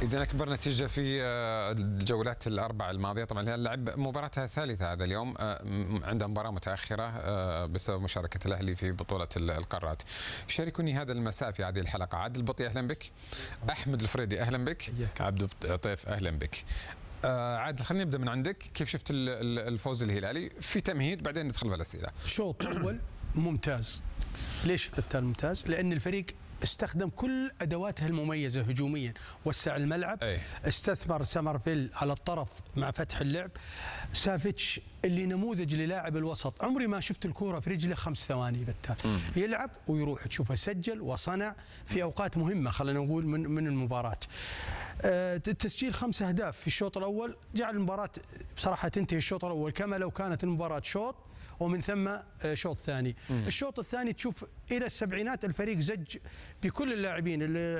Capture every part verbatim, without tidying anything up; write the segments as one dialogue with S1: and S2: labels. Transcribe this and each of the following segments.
S1: إذا أكبر نتيجة في الجولات الأربع الماضية، طبعا الهلال لعب مباراتها الثالثة هذا اليوم، عندها مباراة متأخرة بسبب مشاركة الأهلي في بطولة القارات. شاركوني هذا المساء في هذه الحلقة عادل البطي أهلا بك، أحمد الفريدي أهلا بك، عبد الطيف أهلا بك. عادل خلينا نبدأ من عندك، كيف شفت الفوز الهلالي في تمهيد بعدين ندخل في الأسئلة؟
S2: شوط أول ممتاز. ليش بالتالي ممتاز؟ لأن الفريق استخدم كل أدواتها المميزة هجوميا، وسع الملعب، أي. استثمر سمرفيل على الطرف مع فتح اللعب، سافيتش اللي نموذج للاعب الوسط، عمري ما شفت الكورة في رجله خمس ثواني بالتالي، يلعب ويروح تشوفه سجل وصنع في أوقات مهمة خلينا نقول من من المباراة. أه التسجيل خمس أهداف في الشوط الأول جعل المباراة بصراحة تنتهي الشوط الأول كما لو كانت المباراة شوط ومن ثم شوط ثاني. مم. الشوط الثاني تشوف إلى السبعينات الفريق زج بكل اللاعبين،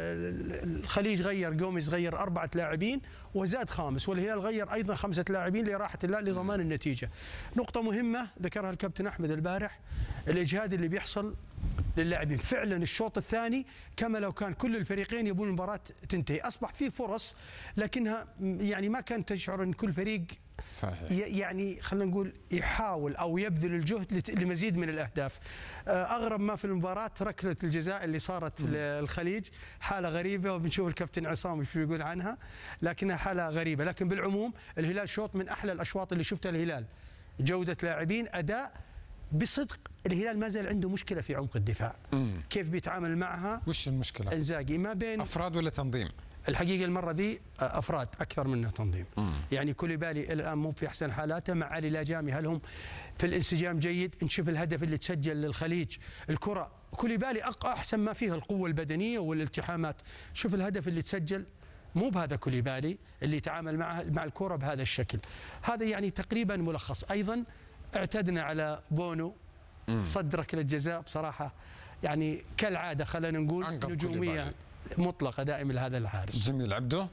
S2: الخليج غير، جوميز غير أربعة لاعبين وزاد خامس، والهلال غير أيضا خمسة لاعبين لراحة الهلال لضمان النتيجة. نقطة مهمة ذكرها الكابتن أحمد البارح، الإجهاد اللي بيحصل للاعبين. فعلا الشوط الثاني كما لو كان كل الفريقين يبون المباراة تنتهي، أصبح فيه فرص لكنها يعني ما كان تشعر أن كل فريق صحيح. يعني خلينا نقول يحاول أو يبذل الجهد لمزيد من الأهداف. أغرب ما في المباراة ركلة الجزاء اللي صارت للخليج، حالة غريبة وبنشوف الكابتن عصام ايش بيقول عنها، لكنها حالة غريبة. لكن بالعموم الهلال شوط من أحلى الأشواط اللي شفتها الهلال، جودة لاعبين، أداء. بصدق الهلال ما زال عنده مشكلة في عمق الدفاع. مم. كيف بيتعامل معها؟
S1: وش المشكلة؟
S2: انزاجي ما بين
S1: أفراد ولا تنظيم؟
S2: الحقيقة المرة دي أفراد أكثر منه تنظيم. مم. يعني كوليبالي الآن مو في أحسن حالاته، مع علي لاجامي هل هم في الانسجام جيد؟ نشوف الهدف اللي تسجل للخليج، الكرة كوليبالي أحسن ما فيها القوة البدنية والالتحامات، شوف الهدف اللي تسجل مو بهذا كوليبالي اللي يتعامل مع مع الكرة بهذا الشكل. هذا يعني تقريبا ملخص. أيضا اعتدنا على بونو، صد ركلة الجزاء بصراحة يعني كالعادة خلينا نقول نجومية مطلقة دائما لهذا الحارس.
S1: جميل. عبده،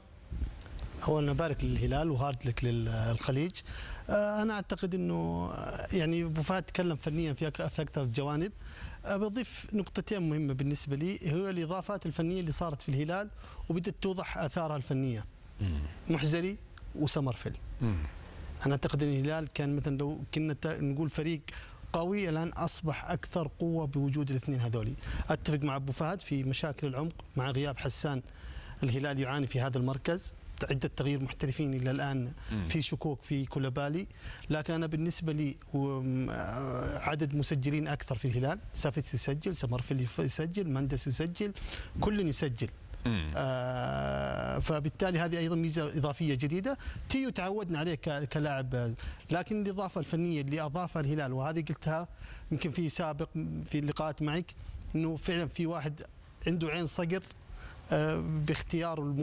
S3: أولا نبارك للهلال وهارد لك للخليج. أنا أعتقد أنه يعني أبو فهد تكلم فنيا في أكثر الجوانب. بضيف نقطتين مهمة بالنسبة لي، هو الإضافات الفنية اللي صارت في الهلال وبدأت توضح آثارها الفنية. مم. محزري وسمرفيل. مم. أنا أعتقد أن الهلال كان مثلا لو كنا نقول فريق قوي الآن أصبح أكثر قوة بوجود الاثنين هذولي. أتفق مع أبو فهد في مشاكل العمق، مع غياب حسان الهلال يعاني في هذا المركز، عدة تغيير محترفين إلى الآن في شكوك في كوليبالي. لكن أنا بالنسبة لي عدد مسجلين أكثر في الهلال، سافيتش يسجل، سمرفيل يسجل، مندس يسجل، كل يسجل. آه فبالتالي هذه ايضا ميزه اضافيه جديده تيو تعودنا عليه كلاعب. لكن الاضافه الفنيه اللي اضافها الهلال، وهذه قلتها يمكن في سابق في اللقاءات معك، انه فعلا في واحد عنده عين صقر آه باختياره